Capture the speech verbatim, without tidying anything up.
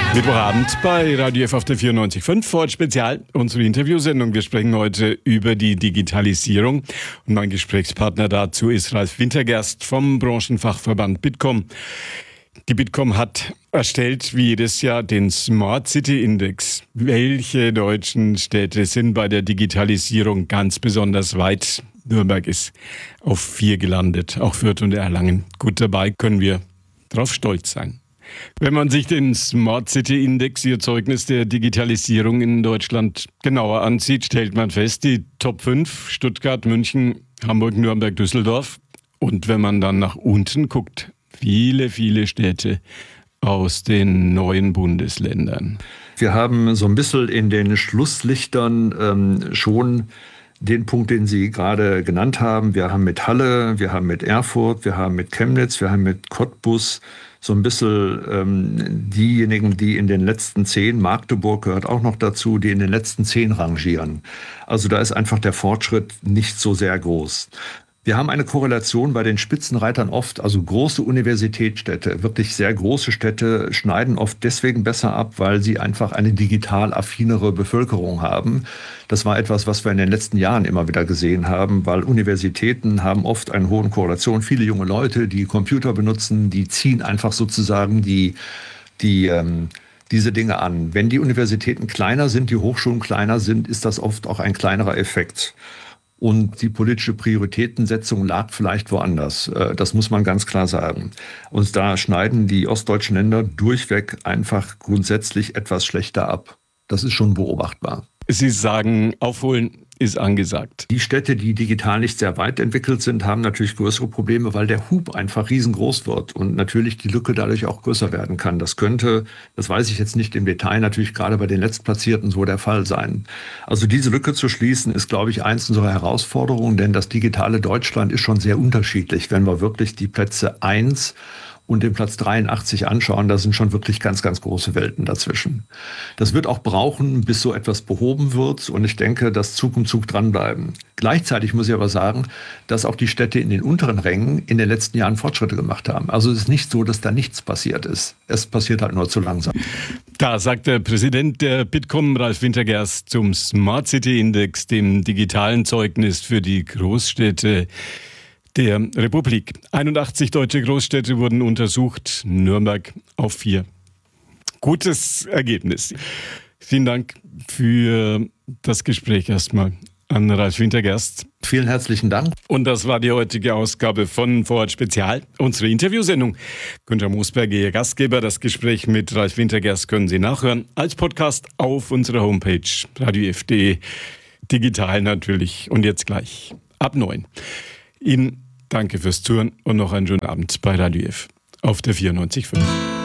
Mittwochabend bei Radio F auf der vierundneunzig Komma fünf. Ford Spezial, unsere Interviewsendung. Wir sprechen heute über die Digitalisierung. Und mein Gesprächspartner dazu ist Ralf Wintergerst vom Branchenfachverband Bitkom. Die Bitkom hat erstellt, wie jedes Jahr, den Smart City Index. Welche deutschen Städte sind bei der Digitalisierung ganz besonders weit? Nürnberg ist auf vier gelandet, auch Fürth und Erlangen. Gut dabei, können wir drauf stolz sein. Wenn man sich den Smart City Index, Ihr Zeugnis der Digitalisierung in Deutschland, genauer ansieht, stellt man fest, die Top fünf, Stuttgart, München, Hamburg, Nürnberg, Düsseldorf. Und wenn man dann nach unten guckt, viele, viele Städte aus den neuen Bundesländern. Wir haben so ein bisschen in den Schlusslichtern ähm, schon den Punkt, den Sie gerade genannt haben. Wir haben mit Halle, wir haben mit Erfurt, wir haben mit Chemnitz, wir haben mit Cottbus so ein bisschen ähm, diejenigen, die in den letzten zehn, Magdeburg gehört auch noch dazu, die in den letzten zehn rangieren. Also da ist einfach der Fortschritt nicht so sehr groß. Wir haben eine Korrelation bei den Spitzenreitern oft, also große Universitätsstädte, wirklich sehr große Städte schneiden oft deswegen besser ab, weil sie einfach eine digital affinere Bevölkerung haben. Das war etwas, was wir in den letzten Jahren immer wieder gesehen haben, weil Universitäten haben oft eine hohe Korrelation. Viele junge Leute, die Computer benutzen, die ziehen einfach sozusagen die, die, ähm, diese Dinge an. Wenn die Universitäten kleiner sind, die Hochschulen kleiner sind, ist das oft auch ein kleinerer Effekt. Und die politische Prioritätensetzung lag vielleicht woanders. Das muss man ganz klar sagen. Und da schneiden die ostdeutschen Länder durchweg einfach grundsätzlich etwas schlechter ab. Das ist schon beobachtbar. Sie sagen, aufholen ist angesagt. Die Städte, die digital nicht sehr weit entwickelt sind, haben natürlich größere Probleme, weil der Hub einfach riesengroß wird und natürlich die Lücke dadurch auch größer werden kann. Das könnte, das weiß ich jetzt nicht im Detail, natürlich gerade bei den Letztplatzierten so der Fall sein. Also diese Lücke zu schließen, ist, glaube ich, eins unserer Herausforderungen, denn das digitale Deutschland ist schon sehr unterschiedlich. Wenn wir wirklich die Plätze eins und den Platz dreiundachtzig anschauen, da sind schon wirklich ganz, ganz große Welten dazwischen. Das wird auch brauchen, bis so etwas behoben wird. Und ich denke, dass Zug um Zug dranbleiben. Gleichzeitig muss ich aber sagen, dass auch die Städte in den unteren Rängen in den letzten Jahren Fortschritte gemacht haben. Also es ist nicht so, dass da nichts passiert ist. Es passiert halt nur zu langsam. Da sagt der Präsident der Bitkom, Ralf Wintergerst, zum Smart City Index, dem digitalen Zeugnis für die Großstädte der Republik. einundachtzig deutsche Großstädte wurden untersucht, Nürnberg auf vier. Gutes Ergebnis. Vielen Dank für das Gespräch erstmal an Ralf Wintergerst. Vielen herzlichen Dank. Und das war die heutige Ausgabe von Ford Spezial, unsere Interviewsendung. Günter Moosberger, Ihr Gastgeber. Das Gespräch mit Ralf Wintergerst können Sie nachhören als Podcast auf unserer Homepage radio f punkt de, digital natürlich und jetzt gleich ab neun. Ihnen danke fürs Zuhören und noch einen schönen Abend bei Radio F auf der vierundneunzig Komma fünf.